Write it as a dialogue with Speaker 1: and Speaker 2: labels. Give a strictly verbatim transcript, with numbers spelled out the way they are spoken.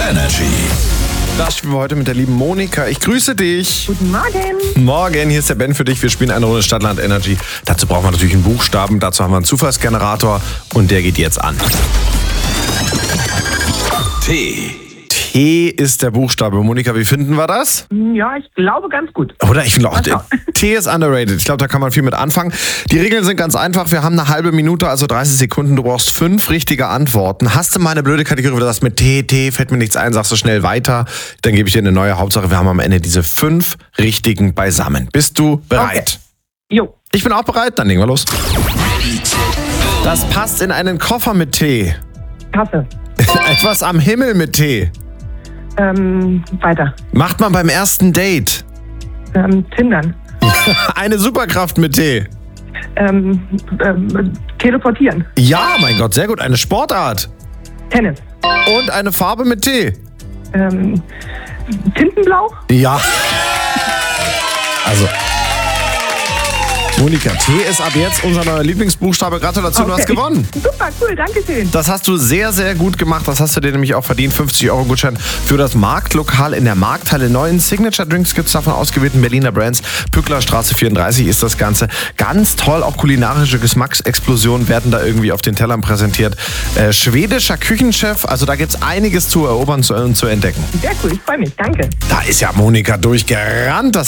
Speaker 1: Energy.
Speaker 2: Das spielen wir heute mit der lieben Monika. Ich grüße dich.
Speaker 3: Guten Morgen.
Speaker 2: Morgen, hier ist der Ben für dich. Wir spielen eine Runde Stadtland Energy. Dazu brauchen wir natürlich einen Buchstaben. Dazu haben wir einen Zufallsgenerator und der geht jetzt an.
Speaker 1: T.
Speaker 2: T ist der Buchstabe. Monika, wie finden wir das?
Speaker 3: Ja, ich glaube ganz gut.
Speaker 2: Oder? Ich finde auch,
Speaker 3: Mal schauen.
Speaker 2: T ist underrated. Ich glaube, da kann man viel mit anfangen. Die Regeln sind ganz einfach. Wir haben eine halbe Minute, also dreißig Sekunden. Du brauchst fünf richtige Antworten. Hast du mal eine blöde Kategorie, wo du sagst, mit T, T, fällt mir nichts ein, sagst du schnell weiter. Dann gebe ich dir eine neue. Hauptsache, wir haben am Ende diese fünf richtigen beisammen. Bist du bereit?
Speaker 3: Okay. Jo.
Speaker 2: Ich bin auch bereit. Dann legen wir los. Das passt in einen Koffer mit T.
Speaker 3: Kasse.
Speaker 2: Etwas am Himmel mit T.
Speaker 3: Ähm, weiter.
Speaker 2: Macht man beim ersten Date.
Speaker 3: Ähm, Tindern.
Speaker 2: Eine Superkraft mit T.
Speaker 3: Ähm, ähm, teleportieren.
Speaker 2: Ja, mein Gott, sehr gut. Eine Sportart.
Speaker 3: Tennis.
Speaker 2: Und eine Farbe mit T.
Speaker 3: Ähm, Tintenblau.
Speaker 2: Ja. Also, Monika, T ist ab jetzt unser neuer Lieblingsbuchstabe. Gratulation, du hast gewonnen.
Speaker 3: Super, cool, danke schön.
Speaker 2: Das hast du sehr, sehr gut gemacht. Das hast du dir nämlich auch verdient. fünfzig Euro Gutschein für das Marktlokal in der Markthalle neun. Signature Drinks gibt es davon ausgewählten Berliner Brands. Pücklerstraße vierunddreißig ist das Ganze. Ganz toll, auch kulinarische Geschmacksexplosionen werden da irgendwie auf den Tellern präsentiert. Äh, schwedischer Küchenchef, also da gibt es einiges zu erobern und zu, zu entdecken.
Speaker 3: Sehr cool, ich freue mich, danke.
Speaker 2: Da ist ja Monika durchgerannt. Das